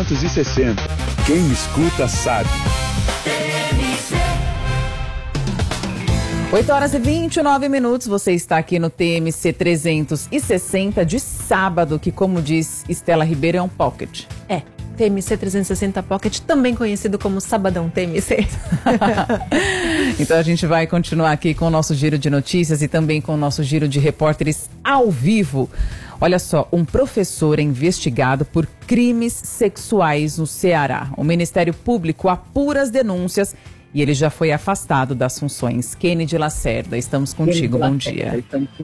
360. Quem escuta sabe. 8h29, você está aqui no TMC 360 de sábado, que, como diz Estela Ribeiro, é um pocket. TMC 360 Pocket, também conhecido como Sabadão TMC. Então a gente vai continuar aqui com o nosso giro de notícias e também com o nosso giro de repórteres ao vivo. Olha só, um professor é investigado por crimes sexuais no Ceará. O Ministério Público apura as denúncias e ele já foi afastado das funções. Kennedy Lacerda, estamos contigo, bom dia.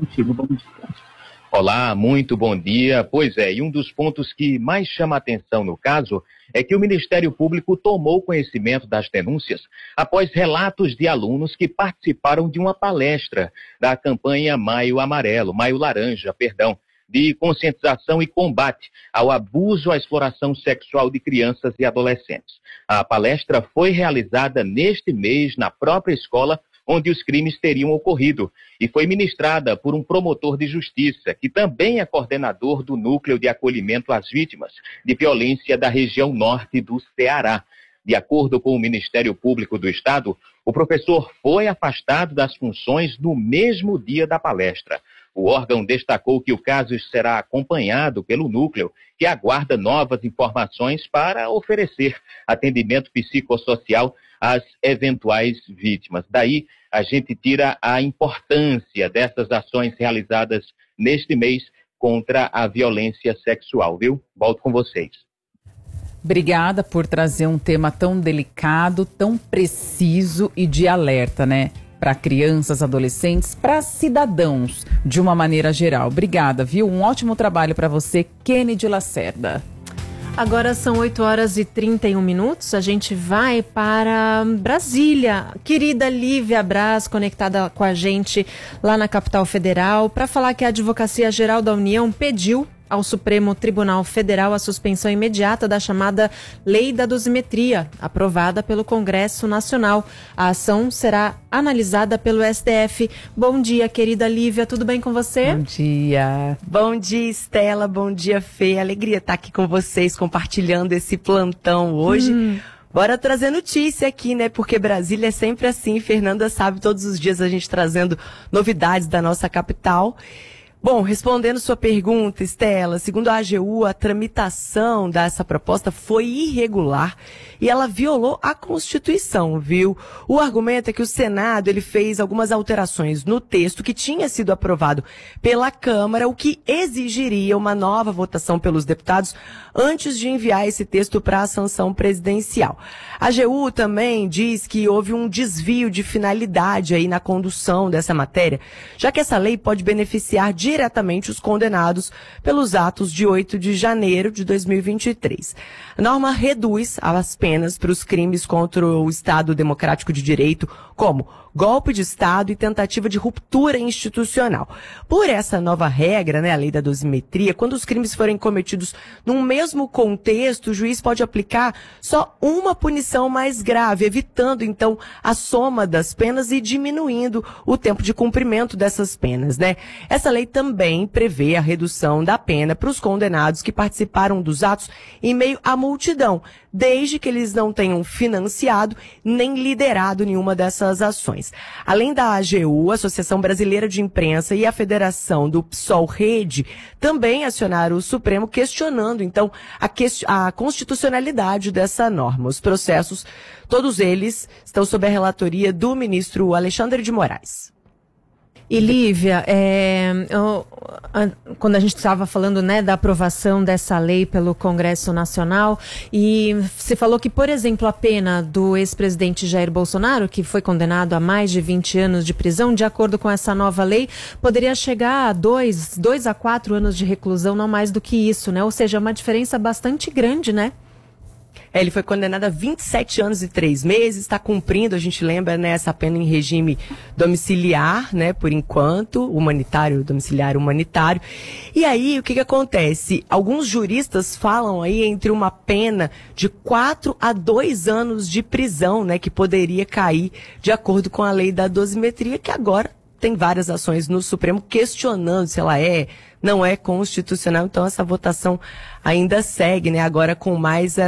Olá, muito bom dia. Pois é, e um dos pontos que mais chama a atenção no caso é que o Ministério Público tomou conhecimento das denúncias após relatos de alunos que participaram de uma palestra da campanha Maio Laranja, de conscientização e combate ao abuso à exploração sexual de crianças e adolescentes. A palestra foi realizada neste mês na própria escola onde os crimes teriam ocorrido, e foi ministrada por um promotor de justiça, que também é coordenador do Núcleo de Acolhimento às Vítimas de Violência da região norte do Ceará. De acordo com o Ministério Público do Estado, o professor foi afastado das funções no mesmo dia da palestra. O órgão destacou que o caso será acompanhado pelo núcleo, que aguarda novas informações para oferecer atendimento psicossocial às eventuais vítimas. Daí, a gente tira a importância dessas ações realizadas neste mês contra a violência sexual, viu? Volto com vocês. Obrigada por trazer um tema tão delicado, tão preciso e de alerta, né? Para crianças, adolescentes, para cidadãos, de uma maneira geral. Obrigada, viu? Um ótimo trabalho para você, Kennedy Lacerda. Agora são 8h31. A gente vai para Brasília. Querida Lívia Braz, conectada com a gente lá na capital federal, para falar que a Advocacia Geral da União pediu ao Supremo Tribunal Federal a suspensão imediata da chamada Lei da Dosimetria, aprovada pelo Congresso Nacional. A ação será analisada pelo STF. Bom dia, querida Lívia, tudo bem com você? Bom dia. Bom dia, Estela, bom dia, Fê. Alegria estar aqui com vocês, compartilhando esse plantão hoje. Bora trazer notícia aqui, né? Porque Brasília é sempre assim, Fernanda sabe, todos os dias a gente trazendo novidades da nossa capital. Bom, respondendo sua pergunta, Estela, segundo a AGU, a tramitação dessa proposta foi irregular e ela violou a Constituição, viu? O argumento é que o Senado, ele fez algumas alterações no texto que tinha sido aprovado pela Câmara, o que exigiria uma nova votação pelos deputados antes de enviar esse texto para a sanção presidencial. A AGU também diz que houve um desvio de finalidade aí na condução dessa matéria, já que essa lei pode beneficiar diretamente os condenados pelos atos de 8 de janeiro de 2023. A norma reduz as penas para os crimes contra o Estado Democrático de Direito, como golpe de Estado e tentativa de ruptura institucional. Por essa nova regra, né, a lei da dosimetria, quando os crimes forem cometidos num mesmo contexto, o juiz pode aplicar só uma punição mais grave, evitando, então, a soma das penas e diminuindo o tempo de cumprimento dessas penas, né? Essa lei também prevê a redução da pena para os condenados que participaram dos atos em meio à multidão, desde que eles não tenham financiado nem liderado nenhuma dessas ações. Além da AGU, a Associação Brasileira de Imprensa e a Federação do PSOL Rede também acionaram o Supremo questionando, então, a constitucionalidade dessa norma. Os processos, todos eles, estão sob a relatoria do ministro Alexandre de Moraes. E Lívia, quando a gente estava falando, né, da aprovação dessa lei pelo Congresso Nacional, e você falou que, por exemplo, a pena do ex-presidente Jair Bolsonaro, que foi condenado a mais de 20 anos de prisão, de acordo com essa nova lei, poderia chegar a 2 a 4 anos de reclusão, não mais do que isso, né? Ou seja, uma diferença bastante grande, né? Ele foi condenado a 27 anos e 3 meses, está cumprindo, a gente lembra, né, essa pena em regime domiciliar, né, por enquanto, domiciliar humanitário. E aí, o que acontece? Alguns juristas falam aí entre uma pena de 4 a 2 anos de prisão, né, que poderia cair de acordo com a lei da dosimetria, que agora tem várias ações no Supremo questionando se ela não é constitucional. Então, essa votação ainda segue, né, agora com mais